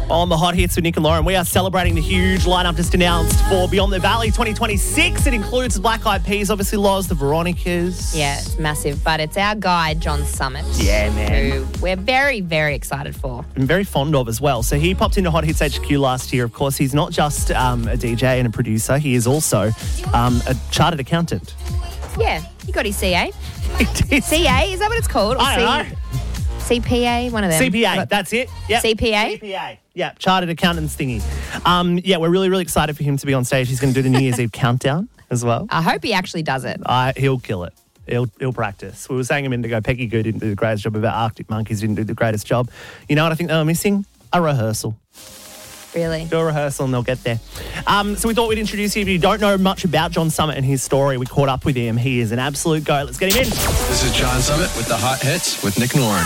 On the Hot Hits with Nick and Lauren, we are celebrating the huge lineup just announced for Beyond the Valley 2026. It includes the Black Eyed Peas, obviously Loz, the Veronicas. Yeah, it's massive, but it's our guy, John Summit. Yeah, man. Who we're very, very excited for. I'm very fond of as well. So he popped into Hot Hits HQ last year. Of course, he's not just a DJ and a producer. He is also a chartered accountant. Yeah, he got his CA. CA? CA, is that what it's called? Or I don't know. CPA, one of them. CPA, that's it. Yep. CPA? CPA. Yeah, chartered accountant's thingy. Yeah, we're really, really excited for him to be on stage. He's going to do the New Year's Eve countdown as well. I hope he actually does it. He'll kill it. He'll practice. We were saying a minute ago, Peggy Goo didn't do the greatest job about Arctic Monkeys, didn't do the greatest job. You know what I think they were missing? A rehearsal. Really? Do a rehearsal and they'll get there. So we thought we'd introduce you. If you don't know much about John Summit and his story, we caught up with him. He is an absolute go. Let's get him in. This is John Summit with the Hot Hits with Nick and Lauren.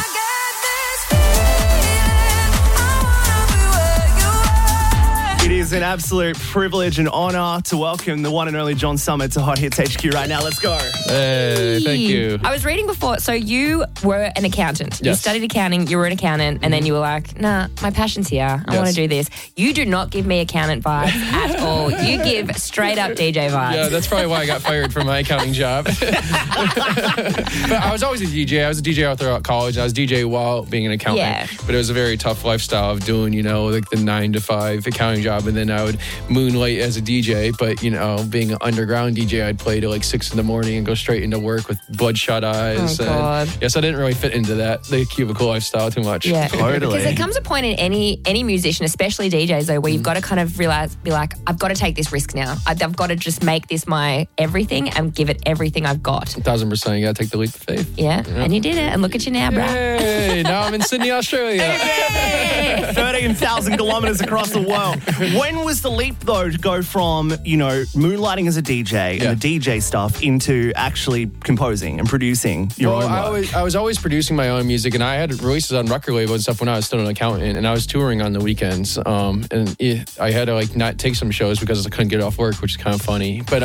It is an absolute privilege and honour to welcome the one and only John Summit to Hot Hits HQ right now. Let's go. Hey, thank you. I was reading before, so you were an accountant. You Yes. studied accounting, you were an accountant, and then you were like, nah, my passion's here. I want to do this. You do not give me accountant vibes at all. You give straight up DJ vibes. Yeah, that's probably why I got fired from my accounting job. But I was always a DJ. I was a DJ all throughout college. I was DJ while being an accountant. Yeah. But it was a very tough lifestyle of doing, like the 9 to 5 accounting job. And then I would moonlight as a DJ. But, being an underground DJ, I'd play till like 6 in the morning and go straight into work with bloodshot eyes. Oh, God. And yes, I didn't really fit into the cubicle lifestyle too much. Yeah, Totally. Because there comes a point in any musician, especially DJs, though, where you've got to kind of be like, I've got to take this risk now. I've got to just make this my everything and give it everything I've got. 1,000%. You got to take the leap of faith. Yeah, and you did it. And look at you now, bro. Hey, now I'm in Sydney, Australia. 13,000 kilometres across the world. When was the leap, though, to go from, moonlighting as a DJ and the DJ stuff into actually composing and producing your own work? I was always producing my own music, and I had releases on record label and stuff when I was still an accountant, and I was touring on the weekends. I had to not take some shows because I couldn't get off work, which is kind of funny. But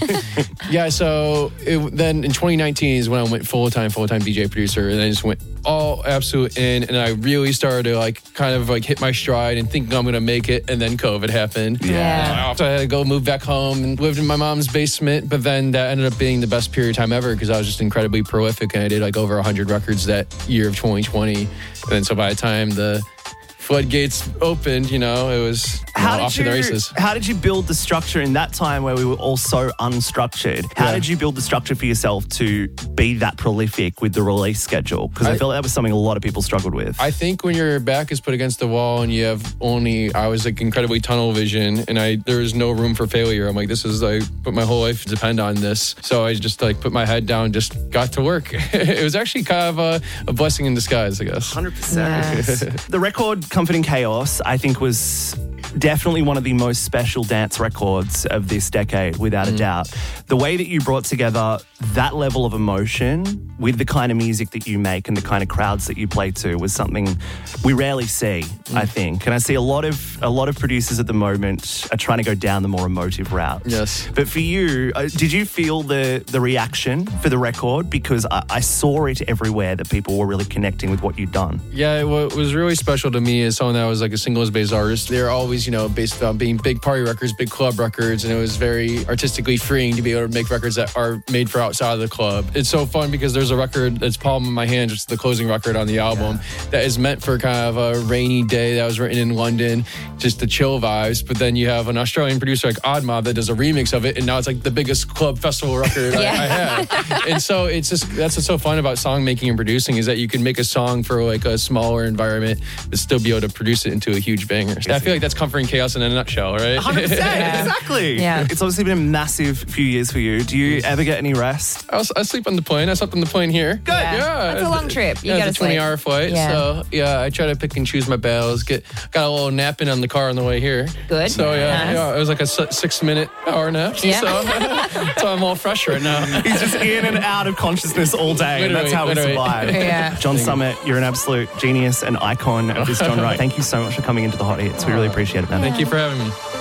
yeah, so then in 2019 is when I went full-time DJ producer, and I just went all absolute in, and I really started to hit my stride and think I'm gonna make it, and then COVID happened. Yeah. So I had to go move back home and lived in my mom's basement, but then that ended up being the best period of time ever because I was just incredibly prolific, and I did over 100 records that year of 2020. And then so by the time the floodgates opened, it was off to the races. How did you build the structure in that time where we were all so unstructured? How did you build the structure for yourself to be that prolific with the release schedule? Because I feel like that was something a lot of people struggled with. I think when your back is put against the wall and you have I was incredibly tunnel vision, and there was no room for failure. I'm this is but my whole life depend on this. So I just put my head down, just got to work. It was actually kind of a blessing in disguise, I guess. 100%. Yes. The record Comfort in Chaos, I think, was definitely one of the most special dance records of this decade, without a doubt. The way that you brought together that level of emotion with the kind of music that you make and the kind of crowds that you play to was something we rarely see, I think. And I see a lot of producers at the moment are trying to go down the more emotive route. Yes. But for you, did you feel the reaction for the record? Because I saw it everywhere that people were really connecting with what you'd done. Yeah, what was really special to me is someone that was a singles-based artist. They're always, based on being big party records, big club records, and it was very artistically freeing to be able to make records that are made for outside of the club. It's so fun because there's a record that's Palm in My Hand, which is the closing record on the album, that is meant for kind of a rainy day that was written in London, just the chill vibes. But then you have an Australian producer like Odd Mob that does a remix of it, and now it's the biggest club festival record I had. And so it's just, that's what's so fun about song making and producing, is that you can make a song for a smaller environment but still be able to produce it into a huge banger. I feel like that's Comfort in Chaos in a nutshell, right? 100%, exactly. Yeah. It's obviously been a massive few years for you. Do you ever get any rest? I sleep on the plane. I slept on the plane here. Good. Yeah. That's a long trip. You gotta it's a 20-hour flight. Yeah. So, I try to pick and choose my battles. Got a little nap in on the car on the way here. Good. So, Nice. it was like a 6-minute hour nap. Yeah. So I'm all fresh right now. He's just in and out of consciousness all day, and that's how we survive. Yeah. John Summit, you're an absolute genius and icon of this genre. Thank you so much for coming into the Hot Hits. We really appreciate it, man. Thank you for having me.